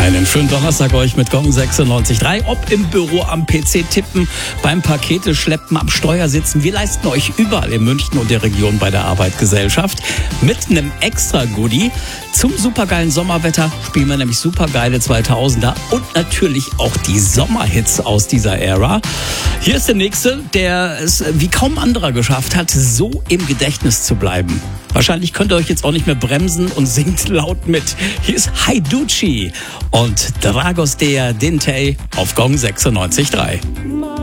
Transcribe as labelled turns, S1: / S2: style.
S1: Einen schönen Donnerstag euch mit Gong 96.3. Ob im Büro, am PC tippen, beim Pakete schleppen, am Steuer sitzen. Wir leisten euch überall in München und der Region bei der Arbeit Gesellschaft. Mit einem extra Goodie. Zum supergeilen Sommerwetter spielen wir nämlich supergeile 2000er und natürlich auch die Sommerhits aus dieser Ära. Hier ist der nächste, der es wie kaum anderer geschafft hat, so im Gedächtnis zu bleiben. Wahrscheinlich könnt ihr euch jetzt auch nicht mehr bremsen und singt laut mit. Hier ist Haiducci und Dragostea Dintei auf Gong 96.3.